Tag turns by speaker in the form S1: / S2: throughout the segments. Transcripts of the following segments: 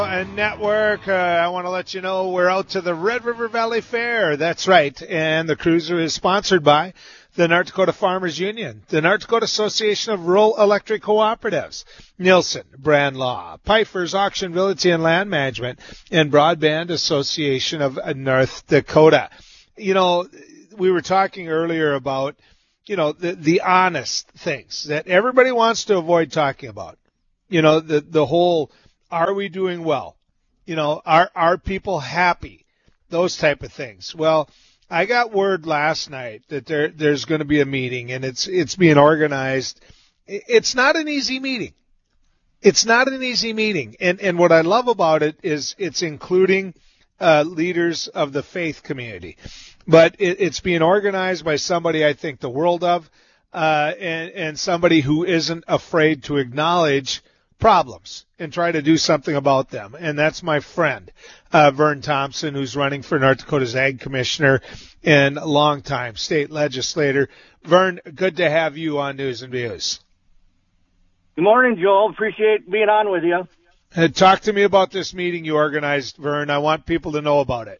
S1: And Network, I want to let you know we're out to the Red River Valley Fair. That's right. And the cruiser is sponsored by the North Dakota Farmers Union, the North Dakota Association of Rural Electric Cooperatives, Nielsen, Brand Law, Pfeiffer's Auction, Realty and Land Management, and Broadband Association of North Dakota. You know, we were talking earlier about, you know, the honest things that everybody wants to avoid talking about. You know, the whole, are we doing well? You know, are people happy? Those type of things. Well, I got word last night that there's going to be a meeting, and it's being organized. It's not an easy meeting. It's not an easy meeting. And what I love about it is it's including leaders of the faith community. But it's being organized by somebody I think the world of, and somebody who isn't afraid to acknowledge problems and try to do something about them. And that's my friend, Vern Thompson, who's running for North Dakota's Ag Commissioner and a longtime state legislator. Vern, good to have you on News and Views.
S2: Good morning, Joel. Appreciate being on with you.
S1: Talk to me about this meeting you organized, Vern. I want people to know about it.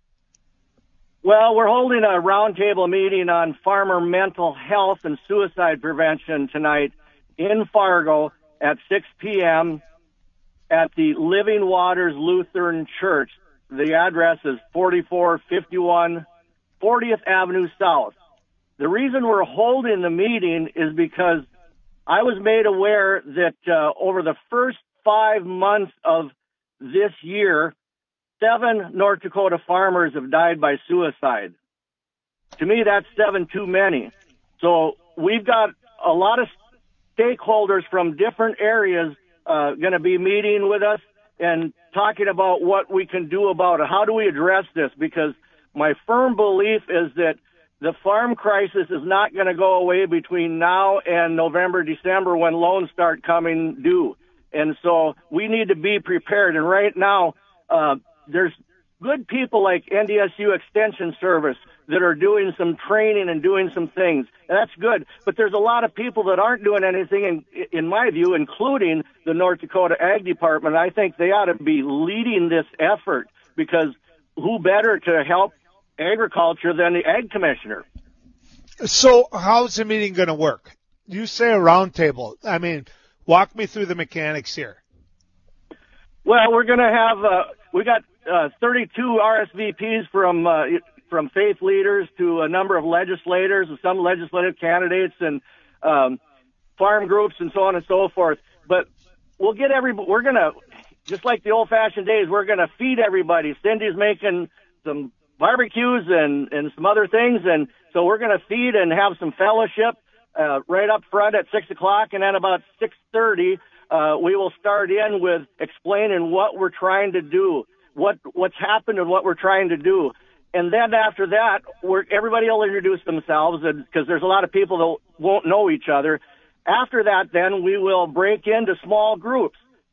S2: Well, we're holding a roundtable meeting on farmer mental health and suicide prevention tonight in Fargo at 6 p.m. at the Living Waters Lutheran Church. The address is 4451 40th Avenue South. The reason we're holding the meeting is because I was made aware that over the first 5 months of this year, 7 North Dakota farmers have died by suicide. To me, that's 7 too many. So we've got a lot of stakeholders from different areas going to be meeting with us and talking about what we can do about it. How do we address this? Because my firm belief is that the farm crisis is not going to go away between now and November, December when loans start coming due. And so we need to be prepared. And right now, there's good people like NDSU Extension Service that are doing some training and doing some things. And that's good. But there's a lot of people that aren't doing anything, in my view, including the North Dakota Ag Department. I think they ought to be leading this effort because who better to help agriculture than the Ag Commissioner?
S1: So how's the meeting going to work? You say a roundtable. I mean, walk me through the mechanics here.
S2: Well, we're going to have, we got 32 RSVPs from faith leaders to a number of legislators and some legislative candidates and farm groups and so on and so forth. But we'll get we're going to, just like the old-fashioned days, we're going to feed everybody. Cindy's making some barbecues and some other things, and so we're going to feed and have some fellowship right up front at 6 o'clock, and then about 6:30 we will start in with explaining what we're trying to do, what's happened and what we're trying to do. And then after that, everybody will introduce themselves because there's a lot of people that won't know each other. After that, then we will break into small groups,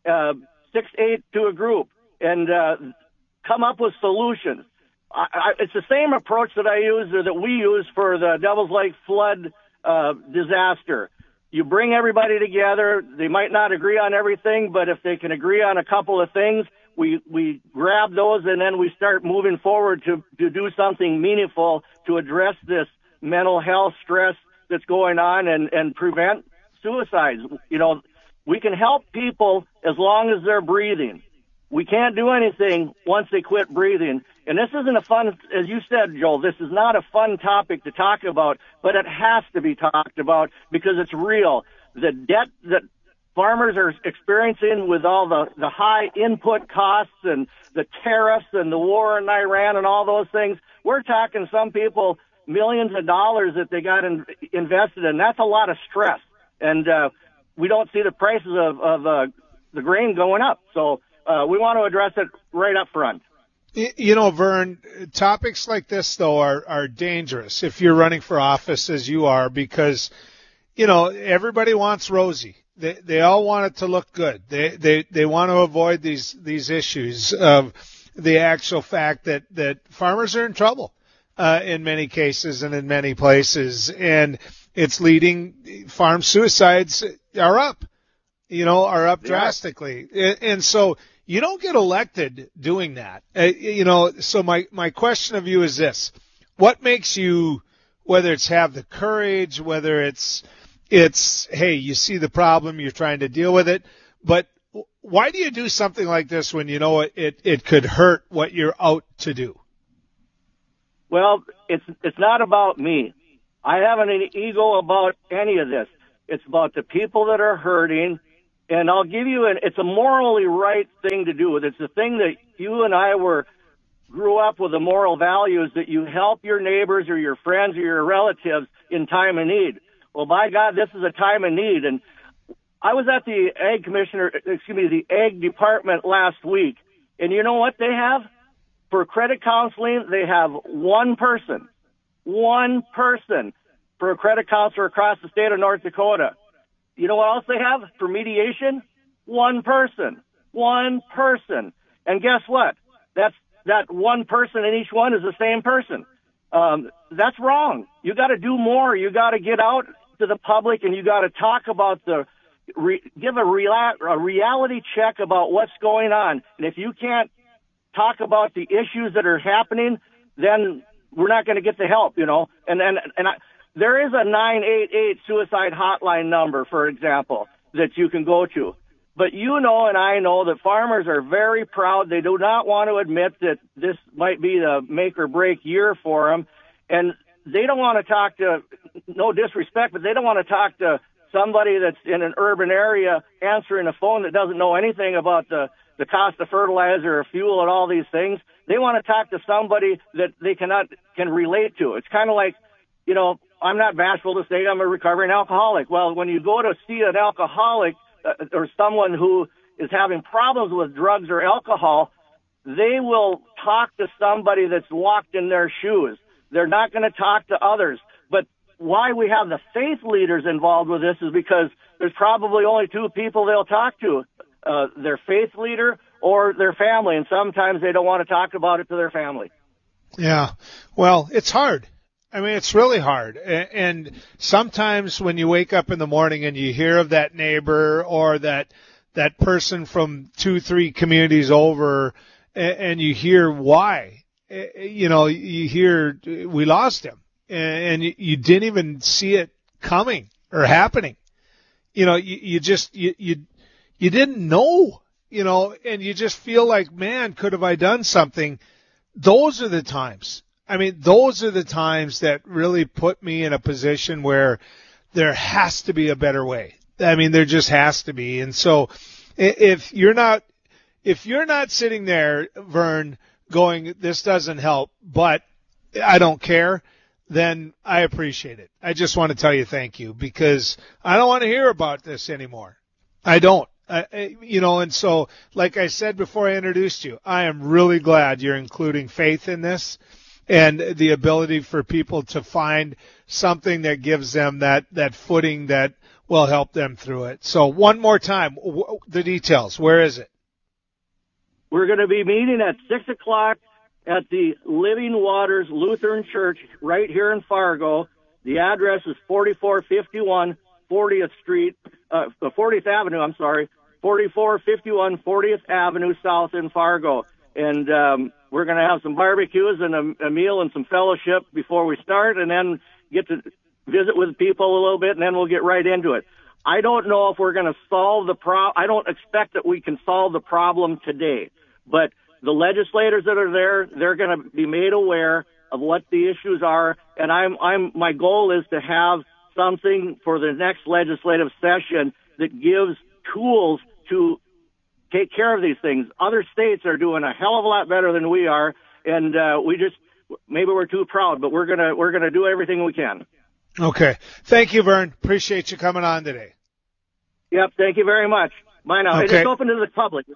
S2: 6, 8 to a group, and come up with solutions. It's the same approach that I use or that we use for the Devil's Lake flood disaster. You bring everybody together. They might not agree on everything, but if they can agree on a couple of things, we grab those and then we start moving forward to do something meaningful to address this mental health stress that's going on and prevent suicides. You know, we can help people as long as they're breathing. We can't do anything once they quit breathing. And this isn't a fun, as you said, Joel, this is not a fun topic to talk about, but it has to be talked about because it's real. The debt that farmers are experiencing with all the high input costs and the tariffs and the war in Iran and all those things, we're talking some people millions of dollars that they got invested in. That's a lot of stress. And we don't see the prices of the grain going up. So we want to address it right up front.
S1: You know, Vern, topics like this, though, are dangerous if you're running for office as you are because, you know, everybody wants rosy. They all want it to look good. They want to avoid these issues of the actual fact that farmers are in trouble in many cases and in many places. And it's leading farm suicides are up drastically. And so you don't get elected doing that. So my question of you is this. What makes you, whether it's have the courage, whether it's, hey, you see the problem, you're trying to deal with it, but why do you do something like this when you know it could hurt what you're out to do?
S2: Well, it's not about me. I haven't any ego about any of this. It's about the people that are hurting. And I'll give you it's a morally right thing to do. It's the thing that you and I grew up with, the moral values that you help your neighbors or your friends or your relatives in time of need. Well, by God, this is a time of need. And I was at the the Ag Department last week. And you know what they have? For credit counseling, they have one person for a credit counselor across the state of North Dakota. You know what else they have for mediation? One person. And guess what? That one person in each one is the same person. That's wrong. You got to do more. You got to get out to the public and you got to talk about give a reality check about what's going on. And if you can't talk about the issues that are happening, then we're not going to get the help, there is a 988 suicide hotline number, for example, that you can go to. But and I know that farmers are very proud. They do not want to admit that this might be the make or break year for them. And they don't want to talk to, no disrespect, but they don't want to talk to somebody that's in an urban area answering a phone that doesn't know anything about the cost of fertilizer or fuel and all these things. They want to talk to somebody that they can relate to. It's kind of like, I'm not bashful to say I'm a recovering alcoholic. Well, when you go to see an alcoholic or someone who is having problems with drugs or alcohol, they will talk to somebody that's walked in their shoes. They're not going to talk to others. But why we have the faith leaders involved with this is because there's probably only two people they'll talk to, their faith leader or their family, and sometimes they don't want to talk about it to their family.
S1: Yeah. Well, it's hard. I mean, it's really hard. And sometimes when you wake up in the morning and you hear of that neighbor or that person from 2-3 communities over and you hear why, you hear we lost him and you didn't even see it coming or happening. You didn't know, and you just feel like, man, could have I done something? Those are the times. I mean, those are the times that really put me in a position where there has to be a better way. I mean, there just has to be. And so if you're not sitting there, Vern, going, this doesn't help, but I don't care, then I appreciate it. I just want to tell you thank you because I don't want to hear about this anymore. I don't. And so, like I said before I introduced you, I am really glad you're including faith in this and the ability for people to find something that gives them that footing that will help them through it. So one more time, the details. Where is it?
S2: We're going to be meeting at 6 o'clock at the Living Waters Lutheran Church right here in Fargo. The address is 4451 40th Street, 40th Avenue, 4451 40th Avenue South in Fargo. And we're going to have some barbecues and a meal and some fellowship before we start, and then get to visit with people a little bit, and then we'll get right into it. I don't know if we're going to solve the problem. I don't expect that we can solve the problem today, but the legislators that are there, they're going to be made aware of what the issues are, and my goal is to have something for the next legislative session that gives tools to take care of these things. Other states are doing a hell of a lot better than we are, and maybe we're too proud, but we're gonna do everything we can.
S1: Okay. Thank you, Vern. Appreciate you coming on today.
S2: Yep. Thank you very much. Bye now.
S1: Okay.
S2: It's open to the public.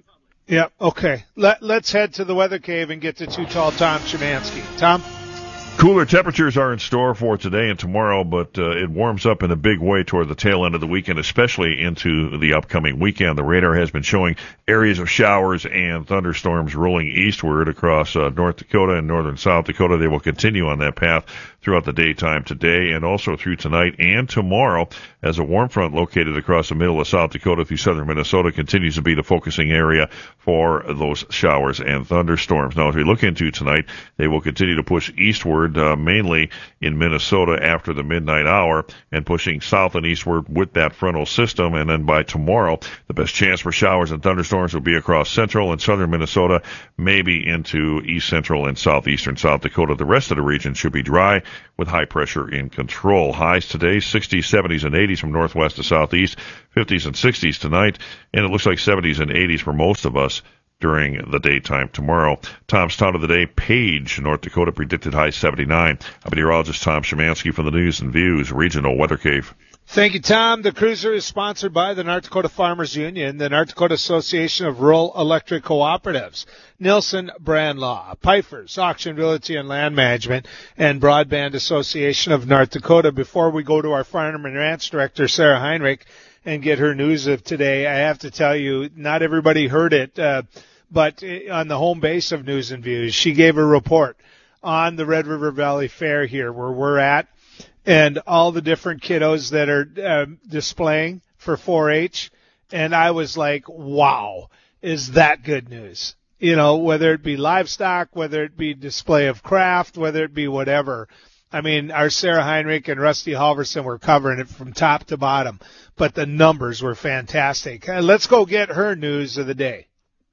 S1: Yep. Okay. Let's head to the weather cave and get to Too Tall Tom Szymanski. Tom?
S3: Cooler temperatures are in store for today and tomorrow, but it warms up in a big way toward the tail end of the weekend, especially into the upcoming weekend. The radar has been showing areas of showers and thunderstorms rolling eastward across North Dakota and northern South Dakota. They will continue on that path throughout the daytime today and also through tonight and tomorrow, as a warm front located across the middle of South Dakota through southern Minnesota continues to be the focusing area for those showers and thunderstorms. Now, as we look into tonight, they will continue to push eastward, mainly in Minnesota after the midnight hour, and pushing south and eastward with that frontal system. And then by tomorrow, the best chance for showers and thunderstorms will be across central and southern Minnesota, maybe into east central and southeastern South Dakota. The rest of the region should be dry with high pressure in control. Highs today, 60s, 70s, and 80s from northwest to southeast, 50s and 60s tonight, and it looks like 70s and 80s for most of us during the daytime tomorrow. Tom's Town of the Day, Page, North Dakota, predicted high 79. I'm meteorologist Tom Szymanski from the News and Views Regional Weather Cave.
S1: Thank you, Tom. The cruiser is sponsored by the North Dakota Farmers Union, the North Dakota Association of Rural Electric Cooperatives, Nielsen Brand Law, Pfeiffer's Auction, Realty, and Land Management, and Broadband Association of North Dakota. Before we go to our Farm and Ranch Director, Sarah Heinrich, and get her news of today, I have to tell you, not everybody heard it, but on the home base of News and Views, she gave a report on the Red River Valley Fair here where we're at, and all the different kiddos that are displaying for 4-H. And I was like, wow, is that good news? You know, whether it be livestock, whether it be display of craft, whether it be whatever. I mean, our Sarah Heinrich and Rusty Halverson were covering it from top to bottom, but the numbers were fantastic. Let's go get her news of the day.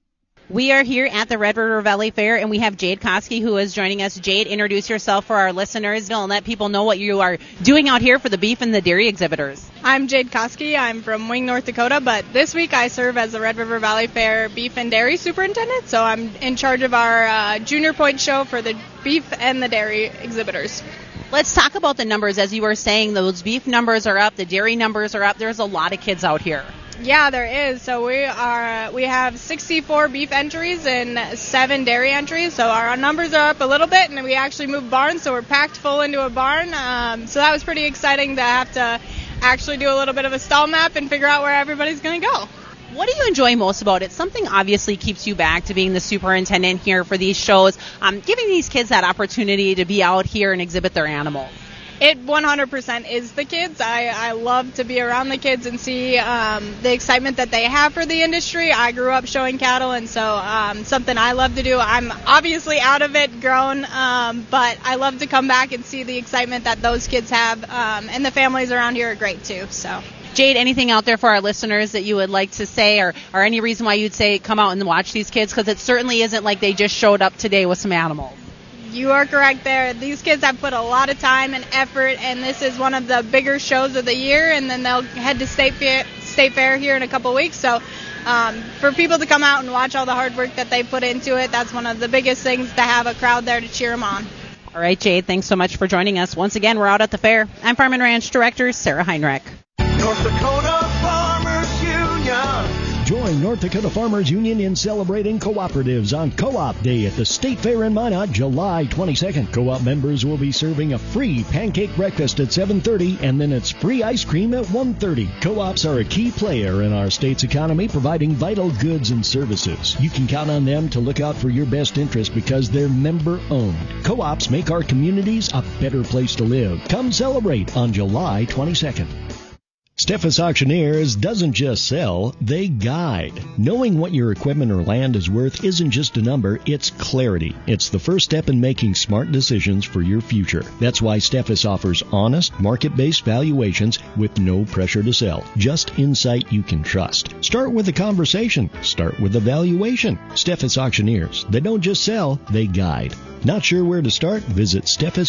S4: We are here at the Red River Valley Fair, and we have Jade Koski who is joining us. Jade, introduce yourself for our listeners and let people know what you are doing out here for the beef and the dairy exhibitors.
S5: I'm Jade Koski. I'm from Wing, North Dakota, but this week I serve as the Red River Valley Fair beef and dairy superintendent, so I'm in charge of our Junior Point show for the beef and the dairy exhibitors.
S4: Let's talk about the numbers. As you were saying, those beef numbers are up, the dairy numbers are up. There's a lot of kids out here.
S5: Yeah, there is. So we have 64 beef entries and 7 dairy entries. So our numbers are up a little bit, and we actually moved barns, so we're packed full into a barn. So that was pretty exciting to have to actually do a little bit of a stall map and figure out where everybody's going to go.
S4: What do you enjoy most about it? Something obviously keeps you back to being the superintendent here for these shows, giving these kids that opportunity to be out here and exhibit their animals.
S5: It 100% is the kids. I love to be around the kids and see the excitement that they have for the industry. I grew up showing cattle, and so something I love to do. I'm obviously out of it, grown, but I love to come back and see the excitement that those kids have, and the families around here are great too. So,
S4: Jade, anything out there for our listeners that you would like to say, or any reason why you'd say come out and watch these kids? Because it certainly isn't like they just showed up today with some animals.
S5: You are correct there. These kids have put a lot of time and effort, and this is one of the bigger shows of the year, and then they'll head to State Fair here in a couple weeks. So for people to come out and watch all the hard work that they put into it, that's one of the biggest things, to have a crowd there to cheer them on.
S4: All right, Jade, thanks so much for joining us. Once again, we're out at the fair. I'm Farm and Ranch Director Sarah Heinrich.
S6: North Dakota Farmers Union.
S7: Join North Dakota Farmers Union in celebrating cooperatives on Co-op Day at the State Fair in Minot, July 22nd. Co-op members will be serving a free pancake breakfast at 7:30, and then it's free ice cream at 1:30. Co-ops are a key player in our state's economy, providing vital goods and services. You can count on them to look out for your best interest because they're member-owned. Co-ops make our communities a better place to live. Come celebrate on July 22nd. Steffes Auctioneers doesn't just sell, they guide. Knowing what your equipment or land is worth isn't just a number, it's clarity. It's the first step in making smart decisions for your future. That's why Steffes offers honest, market-based valuations with no pressure to sell. Just insight you can trust. Start with a conversation. Start with a valuation. Steffes Auctioneers. They don't just sell, they guide. Not sure where to start? Visit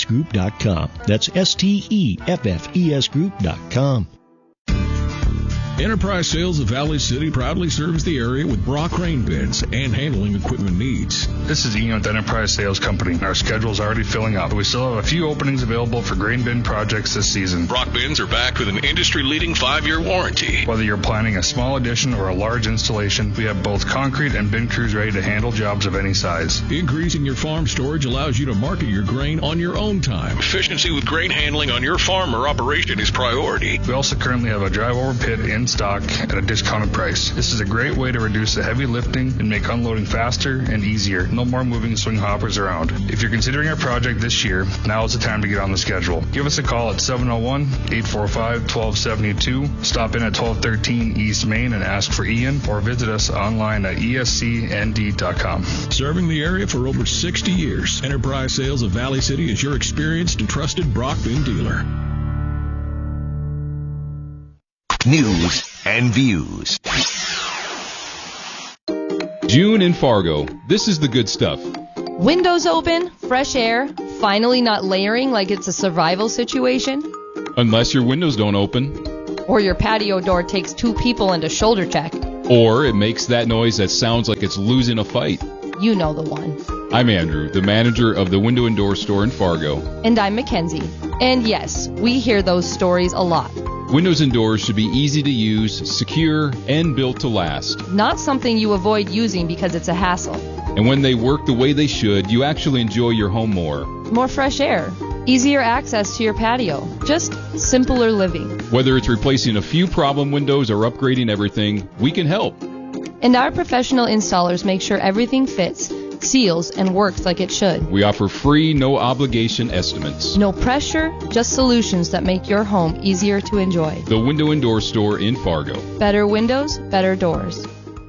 S7: SteffesGroup.com. That's STEFFES Group.com.
S8: Enterprise Sales of Valley City proudly serves the area with Brock crane bins and handling equipment needs.
S9: This is Ian with Enterprise Sales Company. Our schedule is already filling up. We still have a few openings available for grain bin projects this season.
S10: Brock bins are backed with an industry-leading 5-year warranty.
S9: Whether you're planning a small addition or a large installation, we have both concrete and bin crews ready to handle jobs of any size.
S8: Increasing your farm storage allows you to market your grain on your own time.
S10: Efficiency with grain handling on your farm or operation is priority.
S9: We also currently have a drive-over pit in stock at a discounted price. This is a great way to reduce the heavy lifting and make unloading faster and easier. No more moving swing hoppers around. If you're considering a project this year, now is the time to get on the schedule. Give us a call at 701-845-1272. Stop in at 1213 East Main and ask for Ian, or visit us online at escnd.com.
S8: Serving the area for over 60 years, Enterprise Sales of Valley City is your experienced and trusted Brock bin dealer.
S11: News and views.
S12: June in Fargo. This is the good stuff.
S13: Windows open, fresh air, finally not layering like it's a survival situation.
S12: Unless your windows don't open.
S13: Or your patio door takes 2 people and a shoulder check.
S12: Or it makes that noise that sounds like it's losing a fight.
S13: You know the one.
S12: I'm Andrew, the manager of the Window and Door store in Fargo.
S13: And I'm Mackenzie. And yes, we hear those stories a lot.
S12: Windows and doors should be easy to use, secure, and built to last.
S13: Not something you avoid using because it's a hassle.
S12: And when they work the way they should, you actually enjoy your home more.
S13: More fresh air, easier access to your patio, just simpler living.
S12: Whether it's replacing a few problem windows or upgrading everything, we can help.
S13: And our professional installers make sure everything fits, seals, and works like it should.
S12: We offer free, no-obligation estimates.
S13: No pressure, just solutions that make your home easier to enjoy.
S12: The Window and Door store in Fargo.
S13: Better windows, better doors.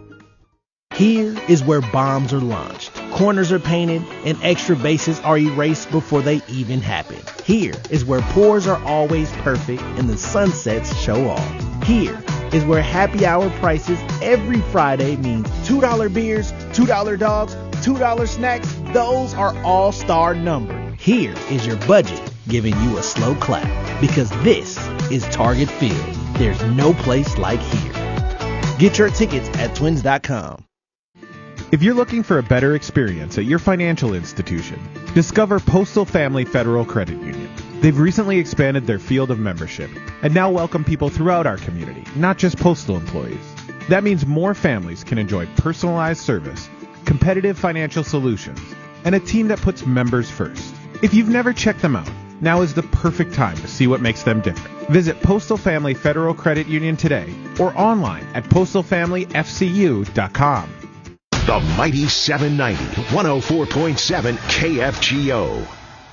S14: Here is where bombs are launched, corners are painted, and extra bases are erased before they even happen. Here is where pours are always perfect and the sunsets show off. Here is where happy hour prices every Friday means $2 beers, $2 dogs, $2 snacks. Those are all-star numbered. Here is your budget giving you a slow clap, because this is Target Field. There's no place like here. Get your tickets at twins.com.
S15: If you're looking for a better experience at your financial institution, discover Postal Family Federal Credit Union. They've recently expanded their field of membership and now welcome people throughout our community, not just postal employees. That means more families can enjoy personalized service, competitive financial solutions, and a team that puts members first. If you've never checked them out, now is the perfect time to see what makes them different. Visit Postal Family Federal Credit Union today or online at postalfamilyfcu.com.
S11: The Mighty 790, 104.7 KFGO.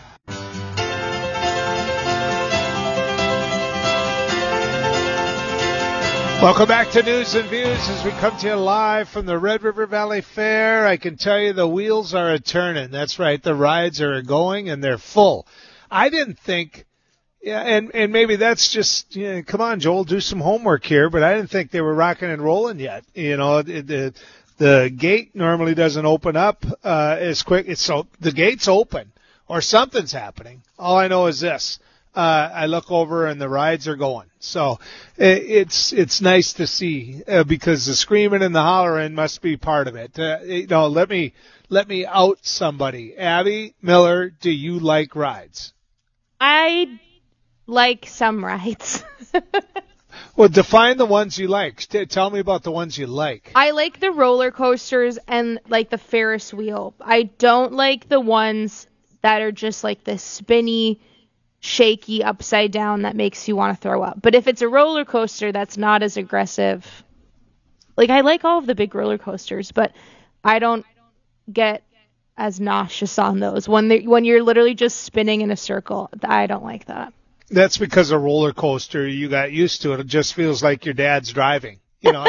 S1: Welcome back to News and Views as we come to you live from the Red River Valley Fair. I can tell you the wheels are a-turning. That's right. The rides are going and they're full. I didn't think, and maybe that's just, come on, Joel, do some homework here, but I didn't think they were rocking and rolling yet. The gate normally doesn't open up as quick. So the gate's open or something's happening. All I know is this. I look over and the rides are going. So it's nice to see because the screaming and the hollering must be part of it. Let me out somebody. Abby Miller, do you like rides?
S16: I like some rides.
S1: Well, define the ones you like. Tell me about the ones you like.
S16: I like the roller coasters and like the Ferris wheel. I don't like the ones that are just like the spinny, shaky upside down that makes you want to throw up. But if it's a roller coaster that's not as aggressive, like I like all of the big roller coasters, but I don't get as nauseous on those. When you're literally just spinning in a circle, I don't like that.
S1: That's because a roller coaster, you got used to it. It just feels like your dad's driving.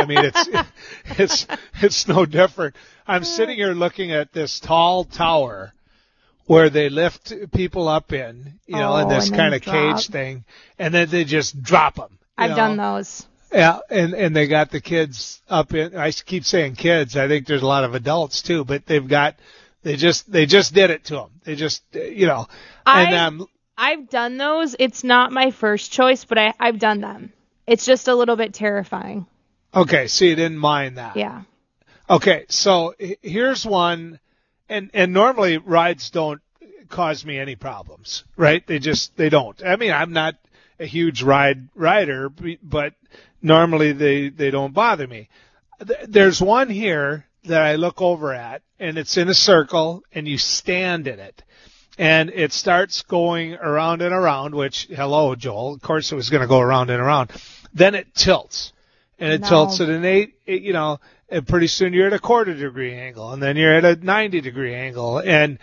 S1: It's no different. I'm sitting here looking at this tall tower where they lift people up in this kind of cage thing, and then they just drop them.
S16: I've done those.
S1: Yeah, and they got the kids up in. I keep saying kids. I think there's a lot of adults too, but they just did it to them. They just,
S16: I've done those. It's not my first choice, but I've done them. It's just a little bit terrifying.
S1: Okay, so you didn't mind that.
S16: Yeah.
S1: Okay, so here's one, and normally rides don't cause me any problems, right? They don't. I mean, I'm not a huge rider, but normally they don't bother me. There's one here that I look over at, and it's in a circle, and you stand in it. And it starts going around and around, which, hello, Joel, of course it was going to go around and around. Then it tilts. And it tilts at an 8, and pretty soon you're at a 1/4 degree angle, and then you're at a 90 degree angle, and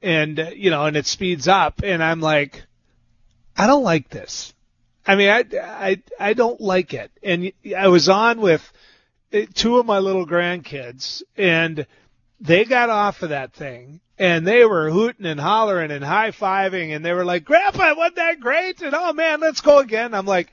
S1: it speeds up, and I'm like, I don't like this. I mean, I don't like it. And I was on with 2 of my little grandkids, and they got off of that thing, and they were hooting and hollering and high-fiving, and they were like, Grandpa, wasn't that great? And, oh, man, let's go again. I'm like,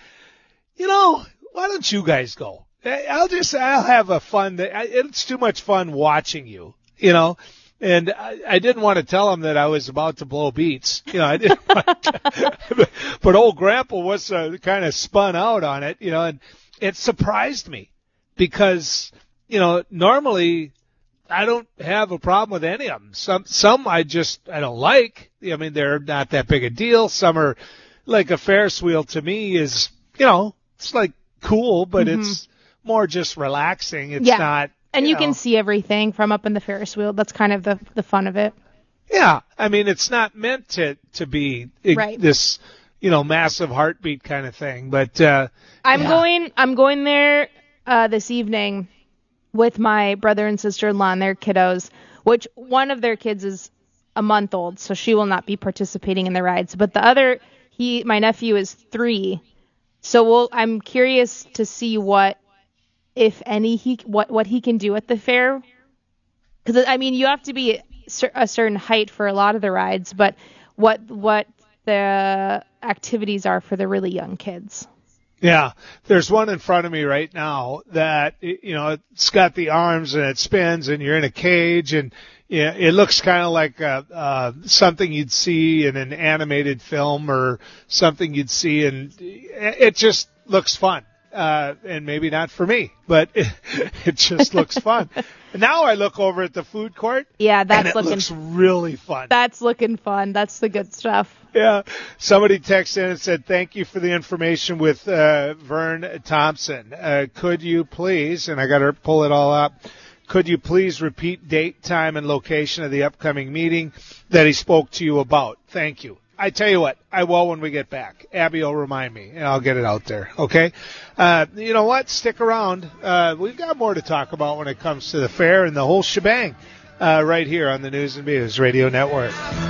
S1: why don't you guys go? I'll have a fun day. It's too much fun watching you, And I didn't want to tell them that I was about to blow beats. I didn't want to, but old Grandpa was kind of spun out on it, and it surprised me because, normally I don't have a problem with any of them. Some I don't like. I mean, they're not that big a deal. Some are like a Ferris wheel to me is, it's like cool, but it's more just relaxing. It's not.
S16: And you can see everything from up in the Ferris wheel. That's kind of the fun of it.
S1: Yeah. I mean, it's not meant to be this, massive heartbeat kind of thing, but,
S16: I'm going there, this evening with my brother and sister-in-law and their kiddos, which one of their kids is a month old, so she will not be participating in the rides. But the other, my nephew is 3. So I'm curious to see what, if any, what he can do at the fair. Because, I mean, you have to be a certain height for a lot of the rides, but what the activities are for the really young kids.
S1: Yeah, there's one in front of me right now that, it's got the arms and it spins and you're in a cage and it looks kind of like something you'd see in an animated film or something you'd see, and it just looks fun. And maybe not for me, but it just looks fun. Now I look over at the food court.
S16: Yeah,
S1: looks really fun.
S16: That's looking fun. That's the good stuff.
S1: Yeah. Somebody texted in and said, thank you for the information with Vern Thompson. Could you please, and I got to pull it all up, could you please repeat date, time, and location of the upcoming meeting that he spoke to you about? Thank you. I tell you what, I will when we get back. Abby will remind me, and I'll get it out there, okay? You know what? Stick around. We've got more to talk about when it comes to the fair and the whole shebang right here on the News and Views Radio Network.